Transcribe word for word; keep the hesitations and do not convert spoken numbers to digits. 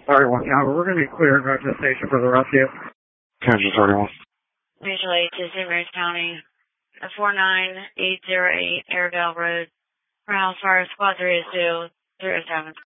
thirty-one, yeah, we're going to be clearing back to the station for the rescue. Kansas thirty-one. Mutual aid to Saint Mary's County, four nine eight zero eight Airedale Road. Rouse Fire Squad three two zero seven.